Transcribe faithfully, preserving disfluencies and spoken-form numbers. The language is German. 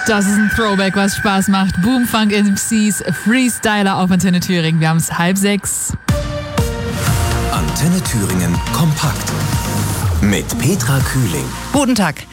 Das ist ein Throwback, was Spaß macht. Boomfunk M Cs, Freestyler auf Antenne Thüringen. Wir haben es halb sechs. Antenne Thüringen kompakt mit Petra Kühling. Guten Tag.